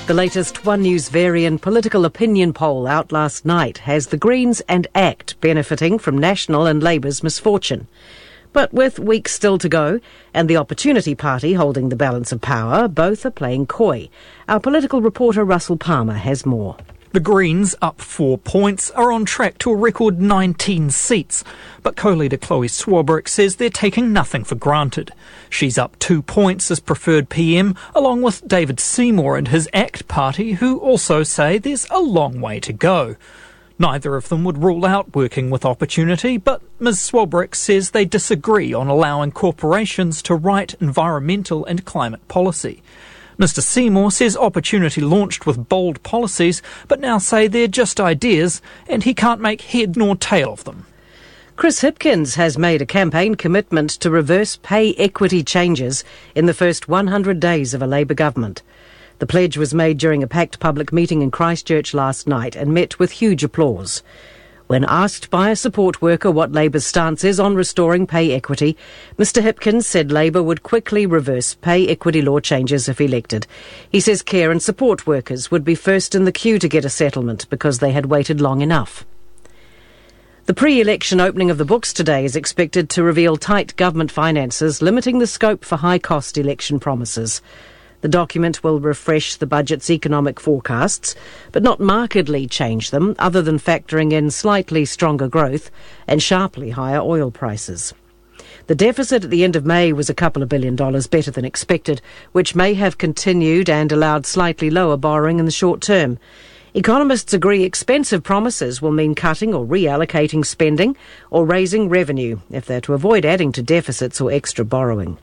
The latest One News Varian political opinion poll out last night has the Greens and ACT benefiting from National and Labour's misfortune. But with weeks still to go and the Opportunity Party holding the balance of power, both are playing coy. Our political reporter Russell Palmer has more. The Greens, up 4 points, are on track to a record 19 seats. But co-leader Chloe Swarbrick says they're taking nothing for granted. She's up 2 points as preferred PM, along with David Seymour and his ACT party, who also say there's a long way to go. Neither of them would rule out working with Opportunity, but Ms Swarbrick says they disagree on allowing corporations to write environmental and climate policy. Mr Seymour says Opportunity launched with bold policies, but now say they're just ideas, and he can't make head nor tail of them. Chris Hipkins has made a campaign commitment to reverse pay equity changes in the first 100 days of a Labour government. The pledge was made during a packed public meeting in Christchurch last night and met with huge applause. When asked by a support worker what Labour's stance is on restoring pay equity, Mr Hipkins said Labour would quickly reverse pay equity law changes if elected. He says care and support workers would be first in the queue to get a settlement because they had waited long enough. The pre-election opening of the books today is expected to reveal tight government finances, limiting the scope for high-cost election promises. The document will refresh the budget's economic forecasts, but not markedly change them, other than factoring in slightly stronger growth and sharply higher oil prices. The deficit at the end of May was a couple of $2 billion better than expected, which may have continued and allowed slightly lower borrowing in the short term. Economists agree expensive promises will mean cutting or reallocating spending or raising revenue if they're to avoid adding to deficits or extra borrowing.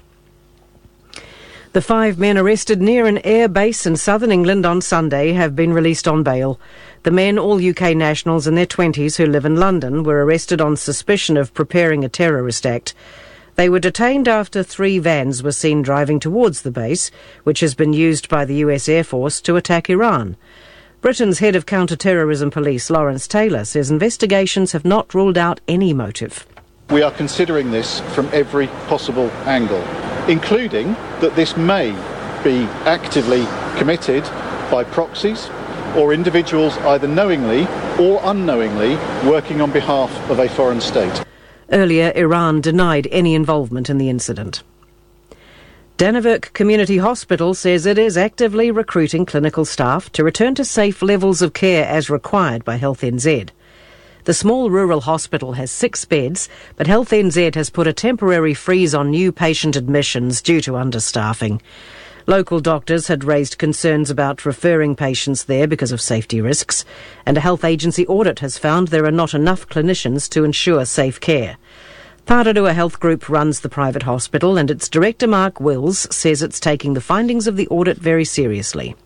The 5 men arrested near an air base in southern England on Sunday have been released on bail. The men, all UK nationals in their 20s who live in London, were arrested on suspicion of preparing a terrorist act. They were detained after 3 vans were seen driving towards the base, which has been used by the US Air Force to attack Iran. Britain's head of counter-terrorism police, Lawrence Taylor, says investigations have not ruled out any motive. We are considering this from every possible angle, including that this may be actively committed by proxies or individuals either knowingly or unknowingly working on behalf of a foreign state. Earlier, Iran denied any involvement in the incident. Dannevirke Community Hospital says it is actively recruiting clinical staff to return to safe levels of care as required by Health NZ. The small rural hospital has 6 beds, but Health NZ has put a temporary freeze on new patient admissions due to understaffing. Local doctors had raised concerns about referring patients there because of safety risks, and a health agency audit has found there are not enough clinicians to ensure safe care. Tararua Health Group runs the private hospital, and its director Mark Wills says it's taking the findings of the audit very seriously.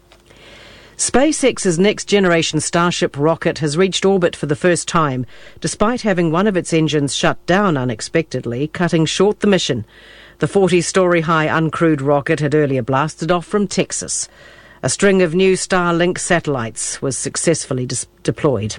SpaceX's next-generation Starship rocket has reached orbit for the first time, despite having one of its engines shut down unexpectedly, cutting short the mission. The 40-storey-high uncrewed rocket had earlier blasted off from Texas. A string of new Starlink satellites was successfully deployed.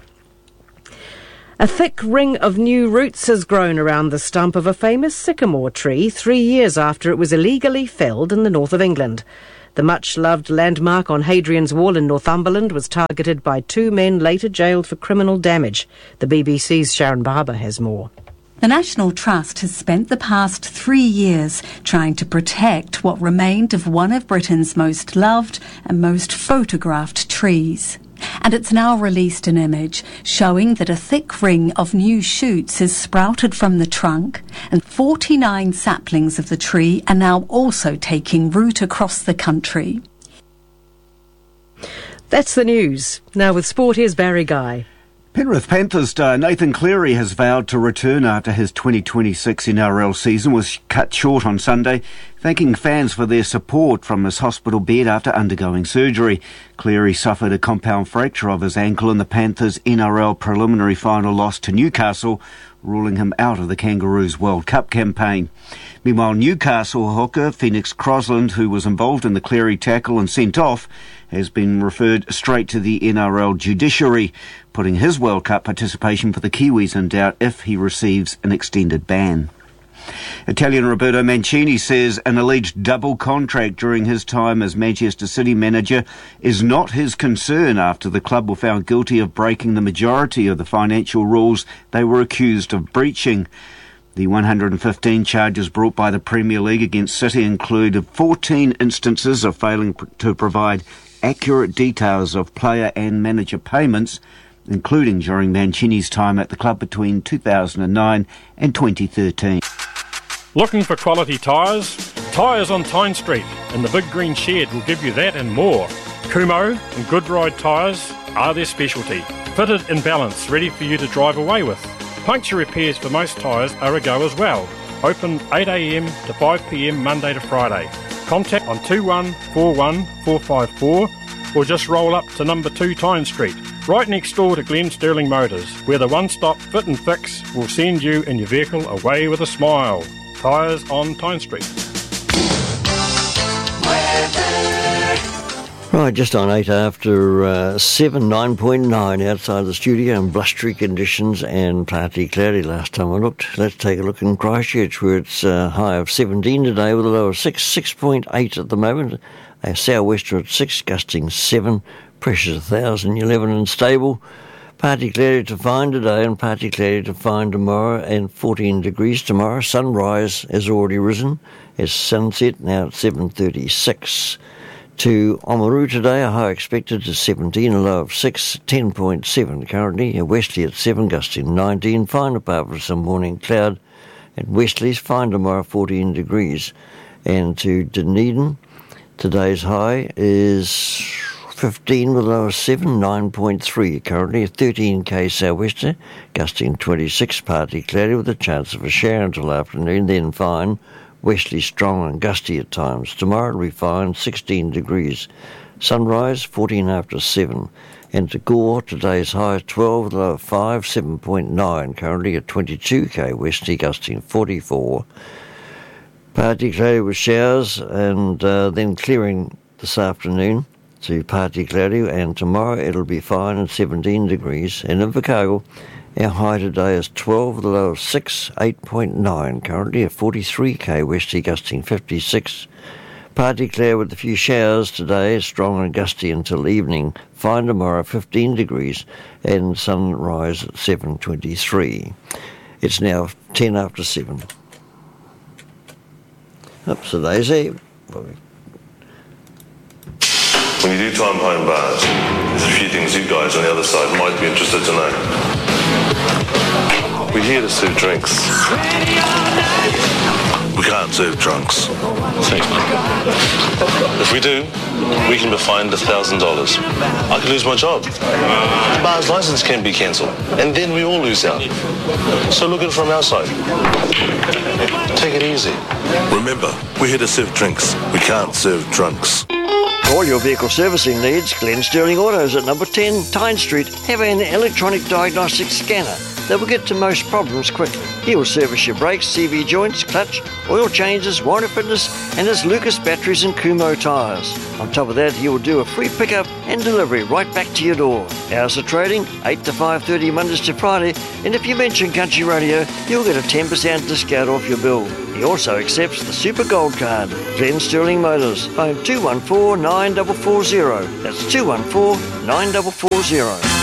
A thick ring of new roots has grown around the stump of a famous sycamore tree 3 years after it was illegally felled in the north of England. The much-loved landmark on Hadrian's Wall in Northumberland was targeted by 2 men later jailed for criminal damage. The BBC's Sharon Barber has more. The National Trust has spent the past 3 years trying to protect what remained of one of Britain's most loved and most photographed trees. And it's now released an image showing that a thick ring of new shoots has sprouted from the trunk, and 49 saplings of the tree are now also taking root across the country. That's the news. Now with sport, here's Barry Guy. Penrith Panthers star Nathan Cleary has vowed to return after his 2026 NRL season was cut short on Sunday, thanking fans for their support from his hospital bed after undergoing surgery. Cleary suffered a compound fracture of his ankle in the Panthers' NRL preliminary final loss to Newcastle, ruling him out of the Kangaroos World Cup campaign. Meanwhile, Newcastle hooker Phoenix Crosland, who was involved in the Cleary tackle and sent off, has been referred straight to the NRL judiciary, putting his World Cup participation for the Kiwis in doubt if he receives an extended ban. Italian Roberto Mancini says an alleged double contract during his time as Manchester City manager is not his concern after the club were found guilty of breaking the majority of the financial rules they were accused of breaching. The 115 charges brought by the Premier League against City included 14 instances of failing to provide accurate details of player and manager payments, including during Mancini's time at the club between 2009 and 2013. Looking for quality tyres? Tyres on Tyne Street in the Big Green Shed will give you that and more. Kumho and Goodride tyres are their specialty. Fitted in balance, ready for you to drive away with. Puncture repairs for most tyres are a go as well. Open 8am to 5pm Monday to Friday. Contact on 2141 454 or just roll up to number 2 Tyne Street, right next door to Glen Sterling Motors, where the one-stop fit and fix will send you and your vehicle away with a smile. Tyres on Tyne Street. Right, just on 8 after 7, 9.9 outside the studio and blustery conditions and partly cloudy last time I looked. Let's take a look in Christchurch, where it's a high of 17 today with a low of 6.8 at the moment. A sou'wester at 6, gusting 7, pressure's 1,011 and stable. Partly cloudy to find today and partly cloudy to find tomorrow, and 14 degrees tomorrow. Sunrise has already risen. It's sunset now at 7:36. To Oamaru today, a high expected to 17, a low of 6, 10.7 currently. Westerly at 7, gusting 19, fine apart from some morning cloud. And westerlies fine tomorrow, 14 degrees. And to Dunedin, today's high is 15 with a low of 7, 9.3 currently. A 13k sou'wester, gusting 26, partly cloudy with a chance of a shower until afternoon, then fine. Westerly strong and gusty at times. Tomorrow it'll be fine, 16 degrees. Sunrise, 14 after 7. And to Gore, today's high 12, low of 5, 7.9. Currently at 22k westerly, gusting 44. Partly cloudy with showers and then clearing this afternoon to partly cloudy. And tomorrow it'll be fine at 17 degrees. And in Invercargill, our high today is 12, the low of 6, 8.9. Currently at 43k westerly, gusting 56. Partly clear with a few showers today, strong and gusty until evening. Fine tomorrow, 15 degrees, and sunrise at 7:23. It's now 10 after 7. Up to Daisy. When you do time behind bars, there's a few things you guys on the other side might be interested to know. We're here to serve drinks. We can't serve drunks. If we do, we can be fined $1,000. I could lose my job. The bar's license can be cancelled, and then we all lose out. So look at it from our side. Take it easy. Remember, we're here to serve drinks. We can't serve drunks. For all your vehicle servicing needs, Glen Sterling Autos at number 10 Tyne Street have an electronic diagnostic scanner that will get to most problems quickly. He will service your brakes, CV joints, clutch, oil changes, warranty fitness, and his Lucas batteries and Kumho tyres. On top of that, he will do a free pickup and delivery right back to your door. Hours of trading, 8 to 5:30 Mondays to Friday, and if you mention Country Radio, you'll get a 10% discount off your bill. He also accepts the Super Gold Card. Glen Sterling Motors, phone 214 9440. That's 214 9440.